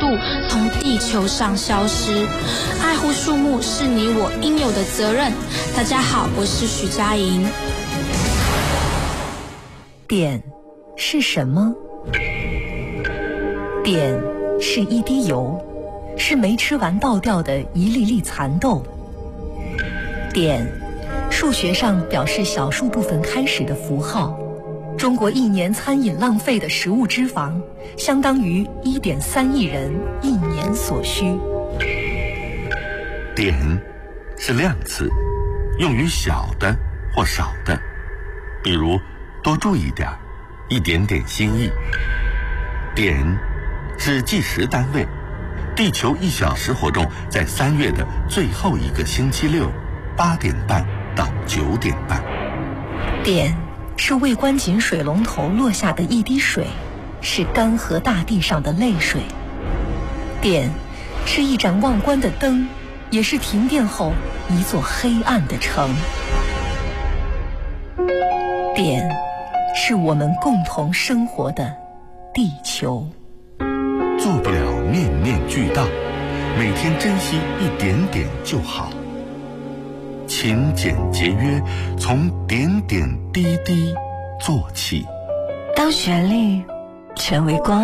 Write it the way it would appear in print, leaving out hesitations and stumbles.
度从地球上消失。爱护树木是你我应有的责任。大家好，我是许佳莹。 碘是什么？碘是一滴油，是没吃完倒掉的一粒粒蚕豆。碘，数学上表示小数部分开始的符号。中国一年餐饮浪费的食物脂肪，相当于1.3亿人一年所需。 碘是量词，用于小的或少的，比如多注意点，一点点心意。碘是计时单位，地球1小时活动在3月的最后一个星期六8点半到9点半。 碘是未关紧水龙头落下的一滴水，是干涸大地上的泪水。碘是一盏忘关的灯，也是停电后一座黑暗的城。碘是我们共同生活的地球。 做不了面面俱到，每天珍惜一点点就好。勤俭节约，从点点滴滴做起。 当旋律成为光